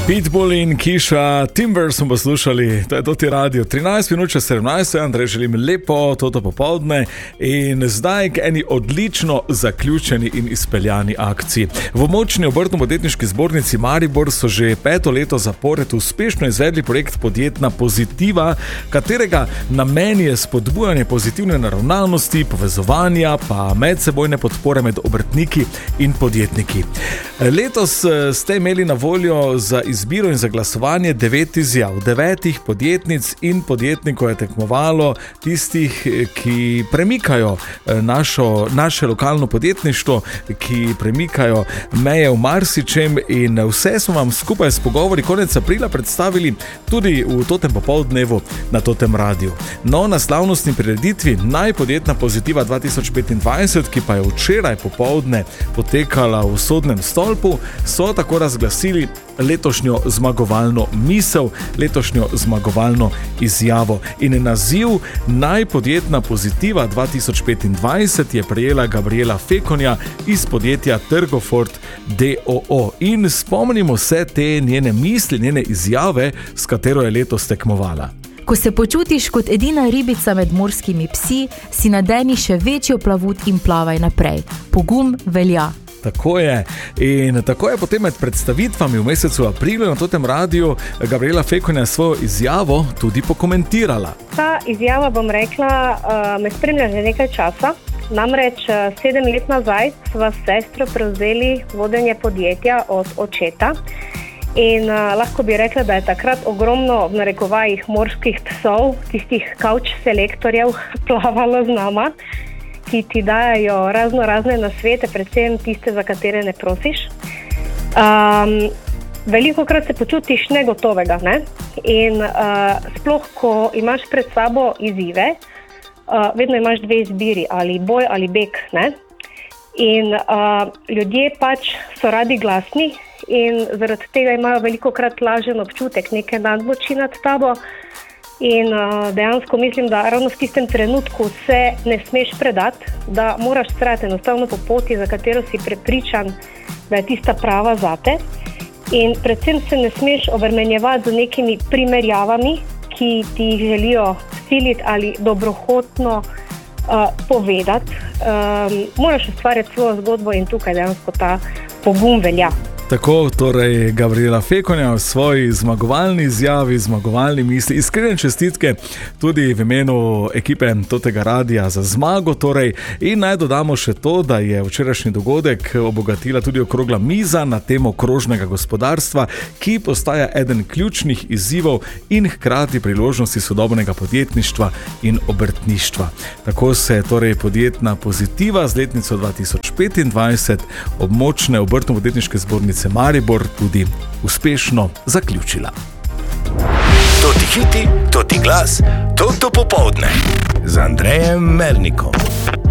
Pitbull in Kisha, Timber smo poslušali, to je Toti Radio. 13 minut čez 17, Andrej, želim lepo toto popoldne in zdaj k eni odlično zaključeni in izpeljani akciji. V Območni obrtno-podjetniški zbornici Maribor so že 5. leto zapored uspešno izvedli projekt Podjetna pozitiva, katerega namen je spodbujanje pozitivne naravnanosti, povezovanja pa medsebojne podpore med obrtniki in podjetniki. Letos ste imeli na voljo za izbiro in za glasovanje 9 izjav. 9 podjetnic in podjetnikov je tekmovalo, tistih, ki premikajo naše lokalno podjetništvo, ki premikajo meje v marsičem, in vse smo vam skupaj s pogovori konec aprila predstavili tudi v totem popoldnevu na Totem radiju. No, na slavnostni prireditvi Najpodjetna pozitiva 2025, ki pa je včeraj popoldne potekala v Sodnem stolpu, so tako razglasili letošnjo zmagovalno misel, letošnjo zmagovalno izjavo. In naziv Najpodjetna pozitiva 2025 je prejela Gabriela Fekonja iz podjetja Trgofort d.o.o. In spomnimo se te njene misli, njene izjave, s katero je letos tekmovala. Ko se počutiš kot edina ribica med morskimi psi, si nadeni še večjo plavut in plavaj naprej. Pogum velja. Tako je. In tako je potem med predstavitvami v mesecu aprilu na Totem radiju Gabriela Fekonja svojo izjavo tudi pokomentirala. Ta izjava, bom rekla, me spremlja že nekaj časa. Namreč 7 let nazaj sva s sestro prevzeli vodenje podjetja od očeta. In lahko bi rekla, da je takrat ogromno v narekovajih morskih psov, tistih couch selektorjev, plavalo z nama, ki ti dajo razne nasvete, predvsem tiste, za katere ne prosiš. Velikokrat se počutiš negotovega, ne? In sploh, ko imaš pred sabo izzive, vedno imaš dve izbiri, ali boj ali beg, ne? In ljudje pač so radi glasni in zaradi tega imajo velikokrat lažen občutek neke nadmoči nad tabo. In dejansko mislim, da ravno v tistem trenutku se ne smeš predati, da moraš vztrajati enostavno po poti, za katero si prepričan, da je tista prava zate. In predvsem se ne smeš obremenjevati z nekimi primerjavami, ki ti jih želijo siliti ali dobrohotno povedati. Moraš ustvarjati svojo zgodbo in tukaj dejansko ta pogum velja. Tako, torej Gabriela Fekonja v svoji zmagovalni izjavi, zmagovalni misli. Iskrene čestitke tudi v imenu ekipe Totega radija za zmago. Torej, in naj dodamo še to, da je včerajšnji dogodek obogatila tudi okrogla miza na temo krožnega gospodarstva, ki postaja eden ključnih izzivov in hkrati priložnosti sodobnega podjetništva in obrtništva. Tako se je torej Podjetna pozitiva z letnico 2025 Območne obrtno-podjetniške zbornice Maribor tudi uspešno zaključila. Toti hiti, toti glas, toto popoldne z Andrejem Mernikom.